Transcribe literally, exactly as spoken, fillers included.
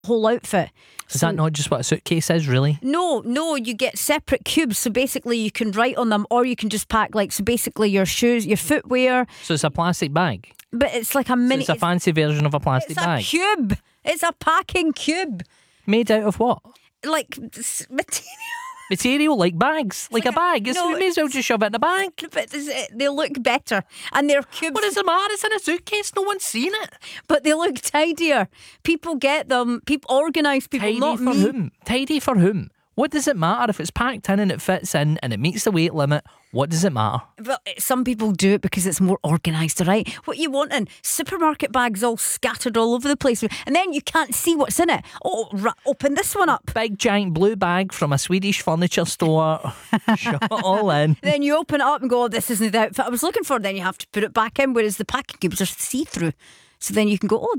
whole outfit. Is So- that not just what a suitcase is, really? No, no, you get separate cubes. So basically, you can write on them, or you can just pack like so. Basically, your shoes, your footwear, So it's a plastic bag. but it's like a So mini. it's a fancy version of a plastic it's a bag. cube. It's a packing cube, Made out of what? like s- material. Material like bags. Like, like a bag. It's, no, you may as well just shove it in a bag. But is- they look better, and they're cubes. What does it matter? It's in a suitcase. No one's seen it. But they look tidier. People get them. People organised people, Tidy not for me. whom? Tidy for whom? What does it matter if it's packed in and it fits in and it meets the weight limit? What does it matter? But some people do it because it's more organised, right? What you want in supermarket bags all scattered all over the place, and then you can't see what's in it. Oh, ra- open this one up. Big giant blue bag from a Swedish furniture store. Shove it all in. Then you open it up and go, oh, this isn't the outfit I was looking for. Then you have to put it back in, whereas the packing cubes are see-through. So then you can go, oh,